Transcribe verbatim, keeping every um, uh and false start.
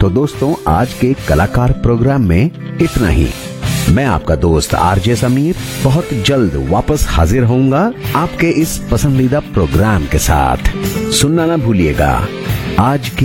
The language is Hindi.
तो दोस्तों आज के कलाकार प्रोग्राम में इतना ही। मैं आपका दोस्त आरजे समीर बहुत जल्द वापस हाजिर होऊंगा आपके इस पसंदीदा प्रोग्राम के साथ। सुनना ना भूलिएगा आज के